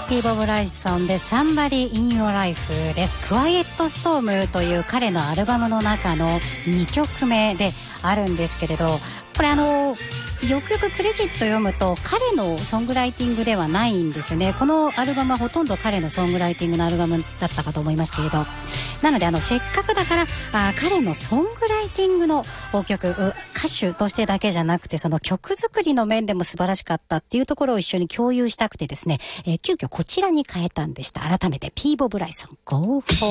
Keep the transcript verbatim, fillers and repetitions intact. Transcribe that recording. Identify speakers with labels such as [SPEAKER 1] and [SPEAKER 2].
[SPEAKER 1] ピーボブ・ライソンで Somebody in Your Life です。クワイエットストームという彼のアルバムの中のにきょくめであるんですけれど、これあのよくよくクレジット読むと彼のソングライティングではないんですよね。このアルバムはほとんど彼のソングライティングのアルバムだったかと思いますけれど、なのであのせっかくだからあ彼のソングライティングの曲、歌手としてだけじゃなくてその曲作りの面でも素晴らしかったっていうところを一緒に共有したくてですね、えー、急遽こちらに変えたんでした。改めてピーボブ・ライソン Go For